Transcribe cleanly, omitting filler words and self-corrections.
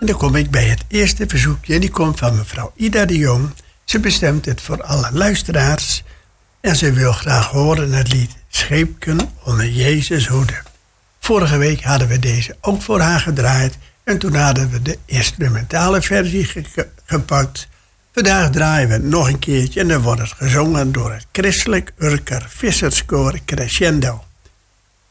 En dan kom ik bij het eerste verzoekje. Die komt van mevrouw Ida de Jong. Ze bestemt het voor alle luisteraars. En ze wil graag horen het lied Scheepken onder Jezus hoede. Vorige week hadden we deze ook voor haar gedraaid. En toen hadden we de instrumentale versie gepakt. Vandaag draaien we het nog een keertje. En dan wordt het gezongen door het Christelijk Urker Visserskoor Crescendo.